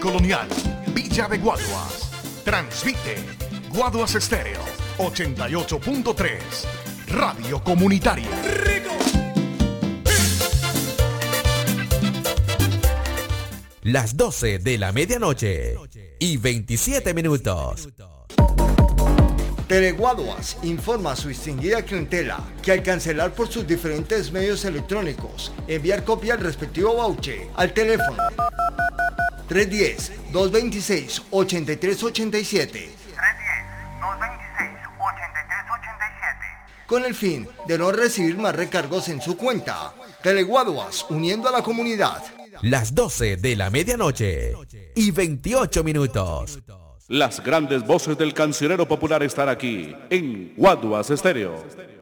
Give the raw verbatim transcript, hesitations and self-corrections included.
Colonial, Villa de Guaduas. Transmite Guaduas Estéreo ochenta y ocho punto tres. Radio Comunitaria. Las doce de la medianoche y veintisiete minutos. Teleguaduas informa a su distinguida clientela que al cancelar por sus diferentes medios electrónicos, enviar copia del respectivo voucher al teléfono tres uno cero, dos dos seis, ocho tres ocho siete con el fin de no recibir más recargos en su cuenta. Teleguaduas, uniendo a la comunidad. Las doce de la medianoche y veintiocho minutos. Las grandes voces del cancionero popular están aquí en Guaduas Estéreo.